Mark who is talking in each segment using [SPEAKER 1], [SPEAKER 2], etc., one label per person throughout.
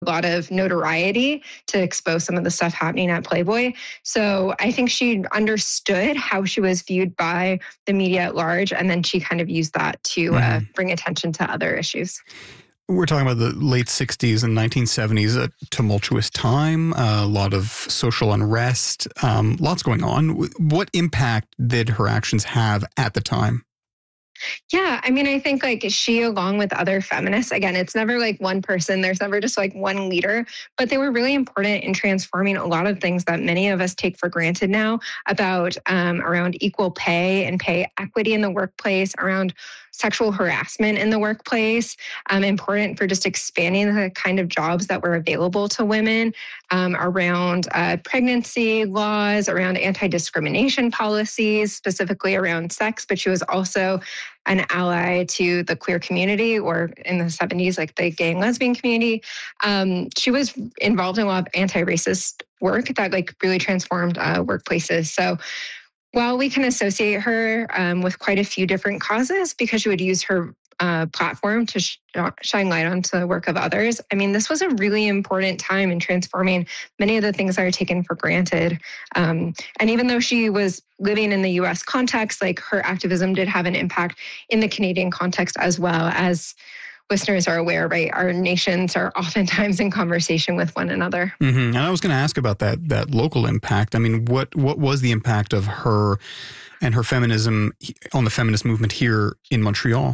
[SPEAKER 1] lot of notoriety to expose some of the stuff happening at Playboy. So I think she understood how she was viewed by the media at large, and then she kind of used that to bring attention to other issues.
[SPEAKER 2] We're talking about the late 60s and 1970s, a tumultuous time, a lot of social unrest, lots going on. What impact did her actions have at the time?
[SPEAKER 1] Yeah, I mean, I think like she, along with other feminists, again, it's never like one person, there's never just like one leader, but they were really important in transforming a lot of things that many of us take for granted now about around equal pay and pay equity in the workplace, around sexual harassment in the workplace, important for just expanding the kind of jobs that were available to women, around pregnancy laws, around anti-discrimination policies, specifically around sex, but she was also an ally to the queer community, or in the 70s, like the gay and lesbian community. She was involved in a lot of anti-racist work that like really transformed workplaces. So while we can associate her with quite a few different causes because she would use her platform to shine light onto the work of others, I mean, this was a really important time in transforming many of the things that are taken for granted. And even though she was living in the US context, like her activism did have an impact in the Canadian context as well. As listeners are aware, right? Our nations are oftentimes in conversation with one another.
[SPEAKER 2] And I was going to ask about that local impact. I mean, what was the impact of her and her feminism on the feminist movement here in Montreal?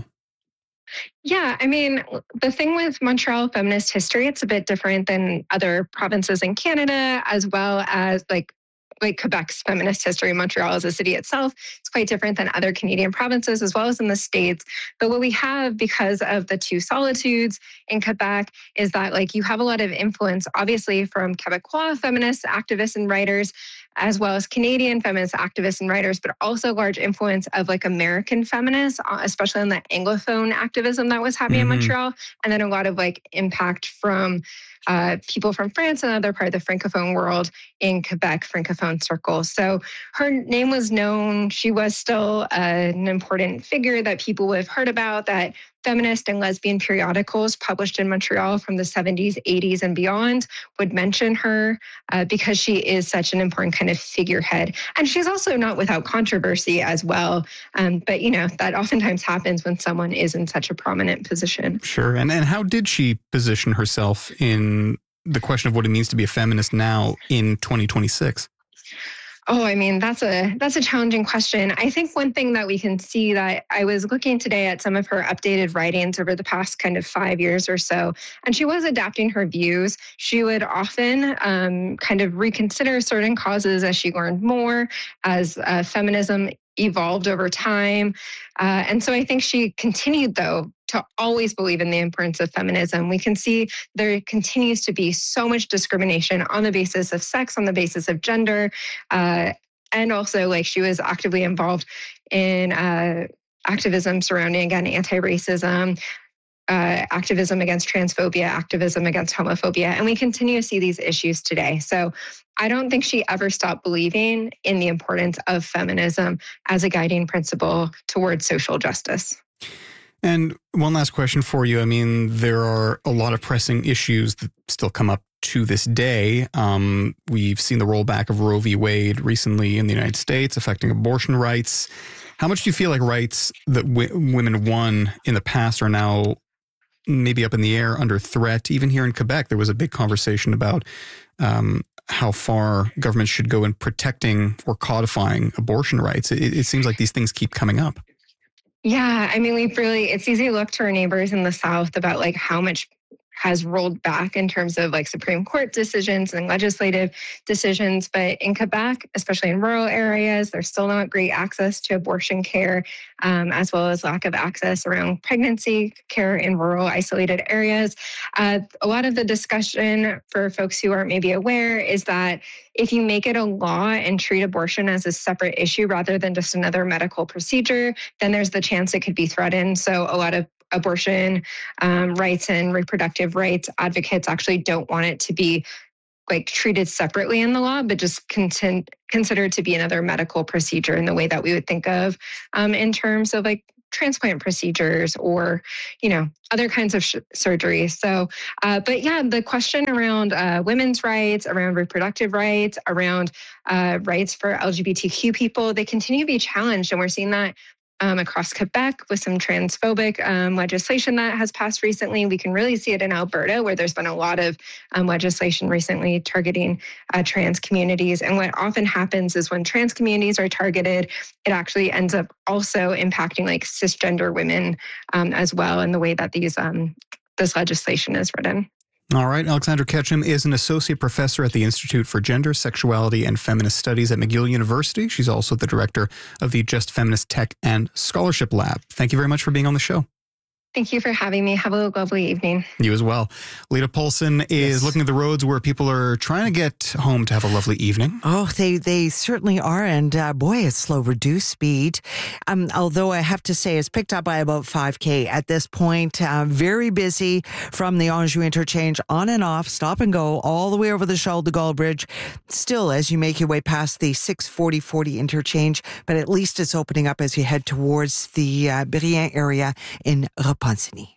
[SPEAKER 1] Yeah, I mean, the thing with Montreal feminist history, it's a bit different than other provinces in Canada, as well as like Quebec's feminist history. Montreal as a city itself, it's quite different than other Canadian provinces, as well as in the States. But what we have, because of the two solitudes in Quebec, is that like you have a lot of influence, obviously, from Quebecois feminists, activists, and writers, as well as Canadian feminist activists and writers, but also large influence of like American feminists, especially in the Anglophone activism that was happening in Montreal, and then a lot of like impact from people from France and other part of the Francophone world in Quebec, Francophone circles. So her name was known. She was still an important figure that people would have heard about, that feminist and lesbian periodicals published in Montreal from the 70s, 80s, and beyond would mention her because she is such an important kind of figurehead. And she's also not without controversy as well. But, you know, that oftentimes happens when someone is in such a prominent position.
[SPEAKER 2] Sure. And how did she position herself in the question of what it means to be a feminist now in 2026?
[SPEAKER 1] Oh, I mean, that's a challenging question. I think one thing that we can see, that I was looking today at some of her updated writings over the past kind of 5 years or so, and she was adapting her views. She would often kind of reconsider certain causes as she learned more, as feminism evolved over time. And so I think she continued, though, to always believe in the importance of feminism. We can see there continues to be so much discrimination on the basis of sex, on the basis of gender. And also, like, she was actively involved in activism surrounding, again, anti-racism, activism against transphobia, activism against homophobia. And we continue to see these issues today. So I don't think she ever stopped believing in the importance of feminism as a guiding principle towards social justice.
[SPEAKER 2] And one last question for you. I mean, there are a lot of pressing issues that still come up to this day. We've seen the rollback of Roe v. Wade recently in the United States, affecting abortion rights. How much do you feel like rights that women won in the past are now maybe up in the air, under threat? Even here in Quebec, there was a big conversation about how far governments should go in protecting or codifying abortion rights. It seems like these things keep coming up.
[SPEAKER 1] Yeah, I mean, it's easy to look to our neighbors in the South about like how much has rolled back in terms of like Supreme Court decisions and legislative decisions. But in Quebec, especially in rural areas, there's still not great access to abortion care, as well as lack of access around pregnancy care in rural isolated areas. A lot of the discussion, for folks who aren't maybe aware, is that if you make it a law and treat abortion as a separate issue rather than just another medical procedure, then there's the chance it could be threatened. So a lot of abortion rights and reproductive rights advocates actually don't want it to be like treated separately in the law, but just considered to be another medical procedure in the way that we would think of in terms of like transplant procedures or, other kinds of surgery. So, but yeah, the question around women's rights, around reproductive rights, around rights for LGBTQ people, they continue to be challenged. And we're seeing that across Quebec with some transphobic legislation that has passed recently. We can really see it in Alberta, where there's been a lot of legislation recently targeting trans communities. And what often happens is when trans communities are targeted, it actually ends up also impacting like cisgender women as well in the way that this legislation is written.
[SPEAKER 2] All right. Alexandra Ketchum is an associate professor at the Institute for Gender, Sexuality, and Feminist Studies at McGill University. She's also the director of the Just Feminist Tech and Scholarship Lab. Thank you very much for being on the show.
[SPEAKER 1] Thank you for having me. Have a lovely evening.
[SPEAKER 2] You as well. Lita Paulson is looking at the roads where people are trying to get home to have a lovely evening.
[SPEAKER 3] Oh, they certainly are. And boy, it's slow, reduced speed. Although I have to say it's picked up by about 5K at this point. Very busy from the Anjou interchange on and off, stop and go, all the way over the Charles de Gaulle Bridge. Still, as you make your way past the 640-40 interchange, but at least it's opening up as you head towards the Brien area in Repentigny.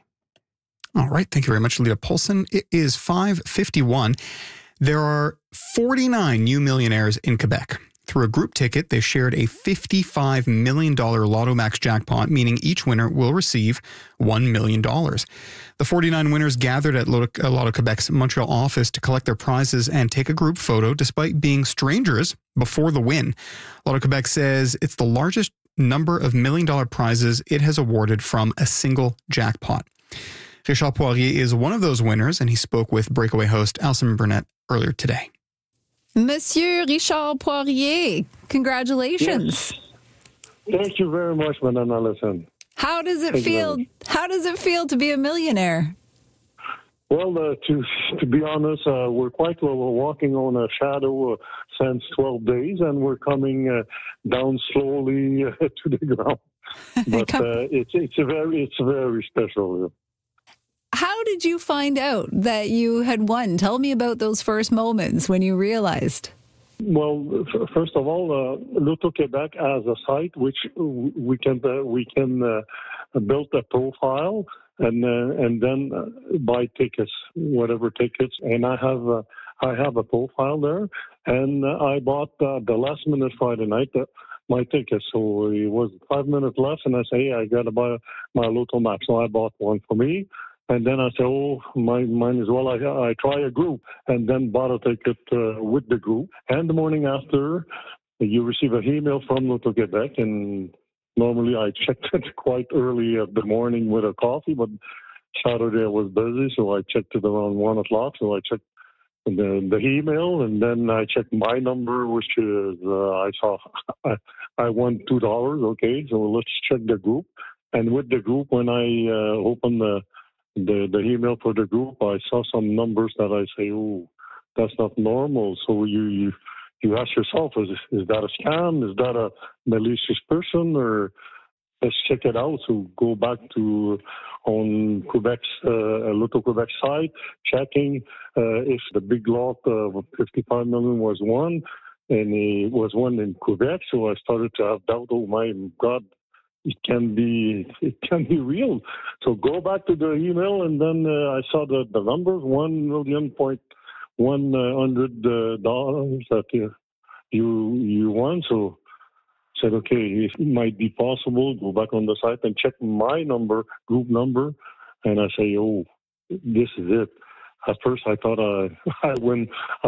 [SPEAKER 2] All right. Thank you very much, Lita Paulson. It is 5:51. There are 49 new millionaires in Quebec. Through a group ticket, they shared a $55 million Lotto Max jackpot, meaning each winner will receive $1 million. The 49 winners gathered at Lotto Quebec's Montreal office to collect their prizes and take a group photo despite being strangers before the win. Lotto Quebec says it's the largest number of $1 million prizes it has awarded from a single jackpot. Richard Poirier is one of those winners, and he spoke with Breakaway host Alison Burnett earlier today.
[SPEAKER 4] Monsieur Richard Poirier, congratulations.
[SPEAKER 5] Yes. Thank you very much, Madame Alison.
[SPEAKER 4] How does it feel? How does it feel to be a millionaire?
[SPEAKER 5] Well, to be honest, we're walking on a shadow since 12 days, and we're coming down slowly to the ground. But it's very special.
[SPEAKER 4] How did you find out that you had won? Tell me about those first moments when you realized.
[SPEAKER 5] Well, first of all, Lotto Quebec has a site which we can build a profile and then buy tickets, whatever tickets. And I have a profile there, and I bought the last minute Friday night my tickets. So it was 5 minutes left, and I say, hey, I got to buy my Lotto Max. So I bought one for me. And then I said, mine as well. I try a group, and then bought a ticket with the group. And the morning after, you receive an email from Lotto Quebec, and normally I checked it quite early at the morning with a coffee, but Saturday I was busy, so I checked it around 1 o'clock. So I checked the email, and then I checked my number, which is I saw I won $2. Okay, so let's check the group. And with the group, when I opened the email for the group, I saw some numbers that I say, oh, that's not normal. So you ask yourself, is that a scam? Is that a malicious person? Or let's check it out. So go back to on Quebec's Lotto Quebec site, checking if the big lot of 55 million was won, and it was won in Quebec. So I started to have doubt. Oh my God. It can be real. So go back to the email, and then I saw the numbers, $1.1 million that you won. So I said, okay, it might be possible. Go back on the site and check my number, group number, and I say, oh, this is it. At first, I thought I won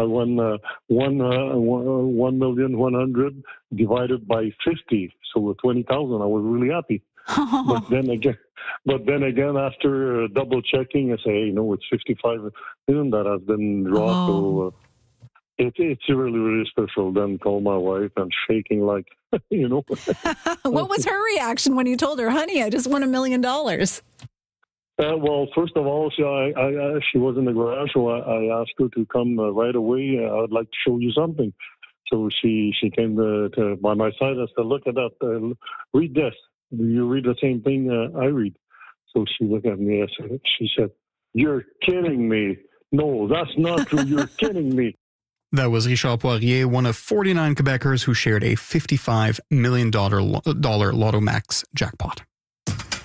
[SPEAKER 5] 1,100,000 divided by 50, so 20,000. I was really happy. But then again, after double checking, I say, it's 55 million that has been dropped. So it's really, really special. Then call my wife and shaking like,
[SPEAKER 4] What was her reaction when you told her, honey, I just won $1 million?
[SPEAKER 5] Well, first of all, she was in the garage, so I asked her to come right away. I would like to show you something. So she came by my side. I said, look at that. Read this. Do you read the same thing I read? So she looked at me. She said, you're kidding me. No, that's not true. You're kidding me.
[SPEAKER 2] That was Richard Poirier, one of 49 Quebecers who shared a $55 million Lotto Max jackpot.